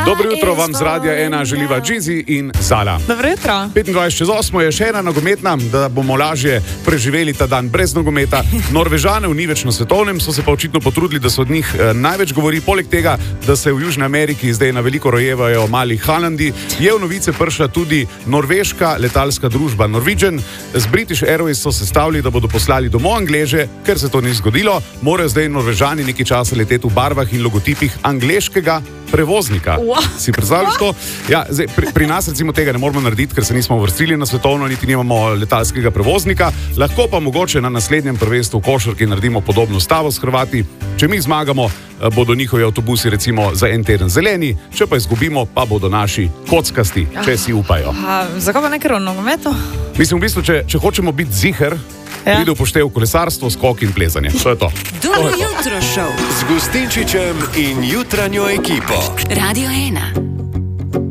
Dobro jutro vam z Radia 1 želiva Džizi in Zala. Dobro jutro. 25:08 je še ena nogometna, da bomo lažje preživeli ta dan brez nogometa. Norvežanev ni več na svetovnem, so se pa očitno potrudili, da se od njih največ govori. Poleg tega, da se v Južni Ameriki zdaj na veliko rojevajo mali Haalandi, je v novice prišla tudi norveška letalska družba Norwegian. Z British Airways so sestavili, da bodo poslali domov Angleže, ker se to ni zgodilo. Morajo zdaj Norvežani nekaj časa leteti v barvah in logotipih angleškega prevoznika. Si predstavljaš to? Ja, zdaj, pri nas recimo tega ne moramo narediti, ker se nismo uvrstili na svetovno, niti nimamo letalskega prevoznika. Lahko pa mogoče na naslednjem prvenstvu v košarki naredimo podobno stavo s Hrvati. Če mi zmagamo, bodo njihovi avtobusi recimo za en teden zeleni, če pa izgubimo, pa bodo naši kockasti, če si upajo. Zakaj pa nekaj o nogometu? Mislim, v bistvu, če hočemo biti ziher, pride upoštev kolesarstvo, skok in plezanje. To je to. Dobro jutro šov z Gustinčičem in jutranjo ekipo. Radio 1.